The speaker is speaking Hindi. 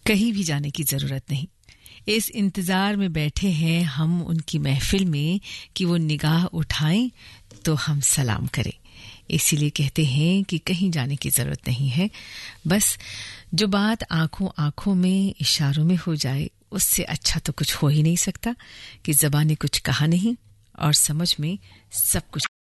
कहीं भी जाने की जरूरत नहीं। इस इंतजार में बैठे हैं हम उनकी महफिल में कि वो निगाह उठाएं तो हम सलाम करें। इसीलिए कहते हैं कि कहीं जाने की जरूरत नहीं है, बस जो बात आंखों आंखों में इशारों में हो जाए उससे अच्छा तो कुछ हो ही नहीं सकता कि ज़बान ने कुछ कहा नहीं और समझ में सब कुछ